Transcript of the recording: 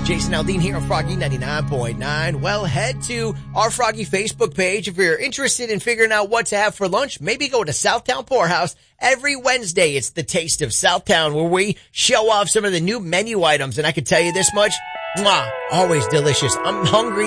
Jason Aldean here on Froggy 99.9. Well, head to our Froggy Facebook page if you're interested in figuring out what to have for lunch. Maybe go to Southtown Poorhouse. Every Wednesday, it's the Taste of Southtown, where we show off some of the new menu items. And I can tell you this much, always delicious. I'm hungry